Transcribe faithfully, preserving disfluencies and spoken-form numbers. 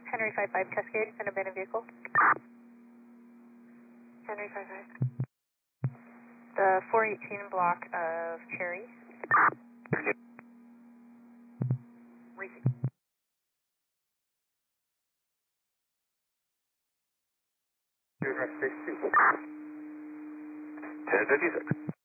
Henry five five Cascade, an abandoned vehicle. Henry five five. The four eighteen block of Cherry. Racing. ten fifty-six.